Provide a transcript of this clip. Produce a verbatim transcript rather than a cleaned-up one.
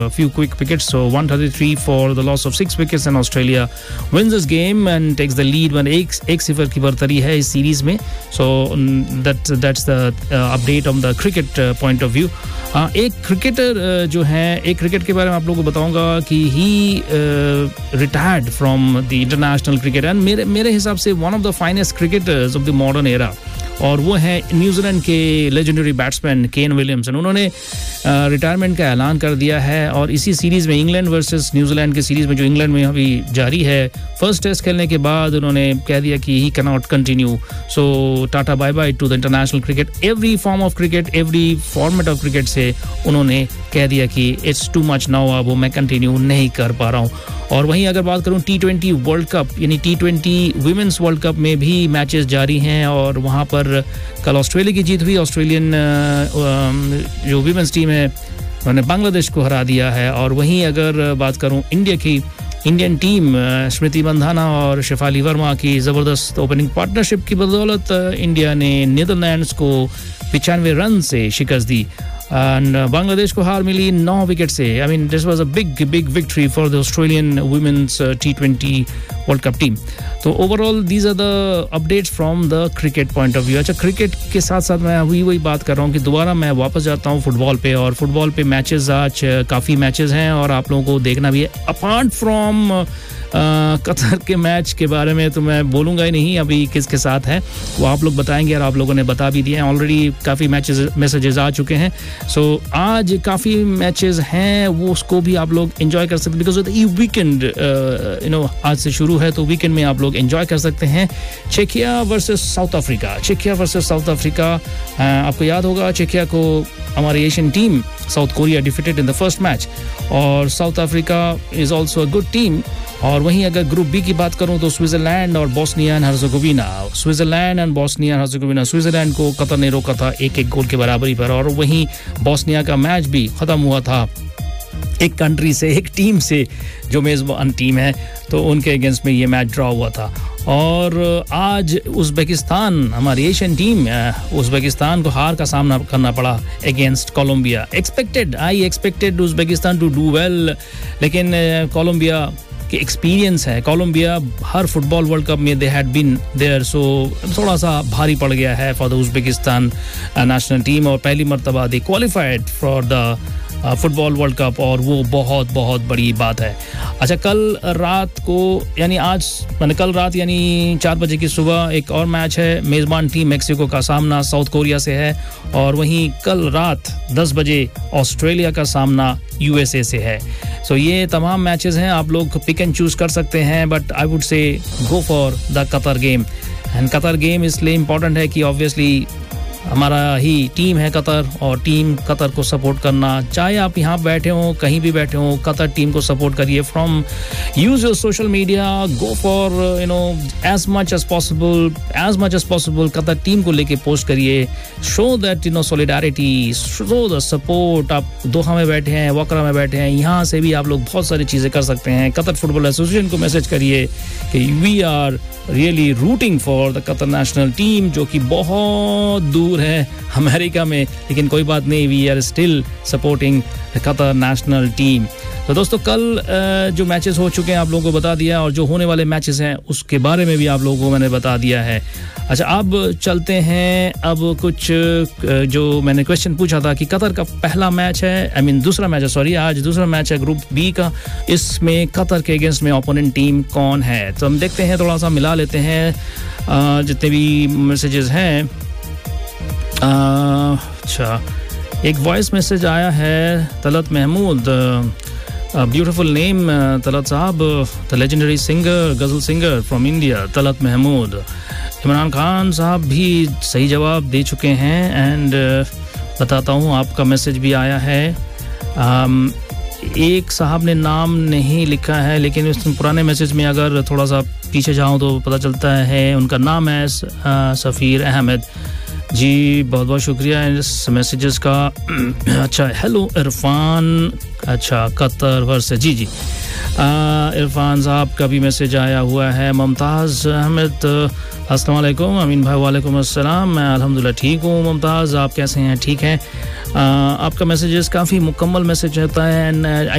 a few quick wickets. So one thirty-three for the loss of six wickets, and Australia wins this game and takes the lead. One एक एक सिफर की बरतरी है इस series में. So that that's the uh, update on the cricket uh, point of view. uh, एक cricketer uh, जो है, एक क्रिकेट के बारे में आप लोगों को बताऊंगा कि he retired from the international cricket and मेरे मेरे हिसाब से one of the finest cricketers of the modern era, और वो है न्यूजीलैंड के लेजेंडरी बैट्समैन केन विलियमसन. उन्होंने रिटायरमेंट का ऐलान कर दिया है और इसी सीरीज में इंग्लैंड वर्सेस न्यूजीलैंड की सीरीज में जो इंग्लैंड में अभी जारी है, फर्स्ट टेस्ट खेलने के बाद उन्होंने कह दिया कि he can not continue. So tata bye by two the international cricket. Every form of cricket, every format of cricket से उन्होंने कह दिया कि इट्स टू मच नाउ, अब वो मैं कंटिन्यू नहीं कर पा रहा हूँ. और वहीं अगर बात करूं टी ट्वेंटी वर्ल्ड कप यानी T twenty women's world cup में भी मैचेस जारी हैं और वहां पर कल ऑस्ट्रेलिया की जीत हुई. ऑस्ट्रेलियन जो विमेंस टीम है उन्होंने बांग्लादेश को हरा दिया है. और वहीं अगर बात करूं इंडिया की, इंडियन टीम स्मृति मंधाना और शेफाली वर्मा की ज़बरदस्त ओपनिंग पार्टनरशिप की बदौलत इंडिया ने नीदरलैंड्स को पचानवे रन से शिकस्त दी. And uh, बांग्लादेश को हार मिली नौ विकेट से. I mean this was a big big victory for the Australian women's T twenty world cup team. तो overall these are the updates from the cricket point of view. अच्छा, cricket के साथ साथ मैं वही वही बात कर रहा हूँ कि दोबारा मैं वापस जाता हूँ फुटबॉल पे. और फुटबॉल पे मैचेस आज काफ़ी मैचेस हैं और आप लोगों को देखना भी है. अपार्ट फ्रॉम कतर के मैच के बारे में तो मैं बोलूँगा ही नहीं अभी किसके साथ है, वो आप लोग बताएंगे और आप लोगों ने बता भी दिए हैं ऑलरेडी. काफ़ी मैचेस मैसेजेस आ चुके हैं. सो so, आज काफ़ी मैचेस हैं, वो उसको भी आप लोग एंजॉय कर सकते हैं बिकॉज ये वीकेंड यू नो आज से शुरू है, तो वीकेंड में आप लोग एंजॉय कर सकते हैं. चेकिया वर्सेस साउथ अफ्रीका. चेकिया वर्सेस साउथ अफ्रीका. आपको याद होगा चेकिया को हमारी Asian team south Korea defeated in the first match, और south Africa is also a good team. और वहीं अगर ग्रुप बी की बात करूं तो स्विट्जरलैंड और Bosnia and Herzegovina. Switzerland and Bosnia and Herzegovina. Switzerland को कतर ने रोका था एक एक गोल के बराबरी पर, और वहीं बोस्निया का मैच भी खत्म हुआ था एक कंट्री से, एक टीम से जो मेज़बान टीम है, तो उनके अगेंस्ट में ये मैच ड्रॉ हुआ था. और आज उज़्बेकिस्तान, हमारी एशियन टीम, उज़्बेकिस्तान को हार का सामना करना पड़ा against Colombia. Expected I expected Uzbekistan to do well, लेकिन कोलंबिया कि एक्सपीरियंस है. कोलंबिया हर फुटबॉल वर्ल्ड कप में दे हैड बीन देयर, सो थोड़ा सा भारी पड़ गया है for the Uzbekistan national team. और पहली मर्तबा दे qualified for the football world cup, और वो बहुत बहुत बड़ी बात है. अच्छा, कल रात को यानी आज मैंने कल रात यानी चार बजे की सुबह एक और मैच है. मेज़बान टीम मेक्सिको का सामना साउथ कोरिया से है, और वहीं कल रात दस बजे ऑस्ट्रेलिया का सामना यूएसए से है. सो so, ये तमाम मैचेस हैं, आप लोग पिक एंड चूज कर सकते हैं, but I would say go for the Qatar game. And Qatar game इसलिए इम्पॉर्टेंट है कि ऑब्वियसली हमारा ही टीम है कतर, और टीम कतर को सपोर्ट करना, चाहे आप यहाँ बैठे हो कहीं भी बैठे हो, कतर टीम को सपोर्ट करिए. From use your social media, go for you know as much as possible as much as possible Qatar team को लेके पोस्ट करिए. Show that you know solidarity, show the support. आप दोहा में बैठे हैं, वकरा में बैठे हैं, यहाँ से भी आप लोग बहुत सारी चीज़ें कर सकते हैं. कतर फुटबॉल एसोसिएशन को मैसेज करिए कि we are really rooting for the Qatar national team, जो कि बहुत दूर है अमेरिका में, लेकिन कोई बात नहीं, we are still supporting the Qatar national team. तो दोस्तों, कल जो मैचेस हो चुके हैं आप लोगों को बता दिया, और जो होने वाले मैचेस हैं उसके बारे में भी आप लोगों को मैंने बता दिया है. अच्छा, अब चलते हैं अब कुछ जो मैंने क्वेश्चन पूछा था कि कतर का पहला मैच है, आई मीन दूसरा मैच है, सॉरी आज दूसरा मैच है ग्रुप बी का. इसमें कतर के अगेंस्ट में ओपोनेंट टीम कौन है, तो हम देखते हैं, थोड़ा सा मिला लेते हैं जितने भी मैसेजेस हैं. अच्छा, एक वॉइस मैसेज आया है तलत महमूद. ब्यूटीफुल नेम तलत साहब, the legendary singer, ghazal singer from India, Talat Mahmood. Imran Khan साहब भी सही जवाब दे चुके हैं. एंड uh, बताता हूँ, आपका मैसेज भी आया है. um, एक साहब ने नाम नहीं लिखा है, लेकिन उस पुराने मैसेज में अगर थोड़ा सा पीछे जाऊँ तो पता चलता है उनका नाम है सफ़ीर अहमद जी. बहुत बहुत शुक्रिया इस मैसेजेस का. अच्छा, हेलो इरफान. अच्छा, कतर वर्सेस, जी जी इरफान साहब का भी मैसेज आया हुआ है. मुमताज़ अहमद, अस्सलाम वालेकुम. अमीन भाई, वालेकुम अस्सलाम. मैं अल्हम्दुलिल्लाह ठीक हूँ. मुमताज़, आप कैसे हैं? ठीक हैं. आपका मैसेजेस काफ़ी मुकम्मल मैसेज होता है. एंड